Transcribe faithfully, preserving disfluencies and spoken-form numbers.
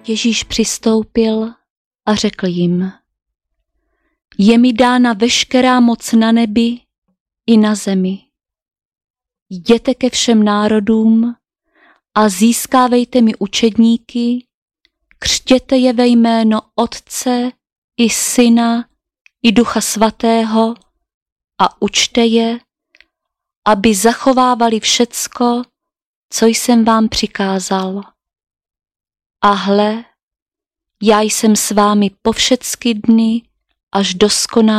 Ježíš přistoupil a řekl jim: Je mi dána veškerá moc na nebi i na zemi. Jděte ke všem národům a získávejte mi učedníky, křtěte je ve jméno Otce i Syna i Ducha Svatého a učte je, aby zachovávali všecko, co jsem vám přikázal. A hle, já jsem s vámi po všecky dny až do skonání